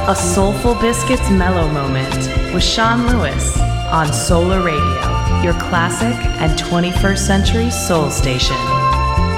A Soulful Biscuits Mellow Moment with Sean Lewis on Solar Radio, your classic and 21st century soul station.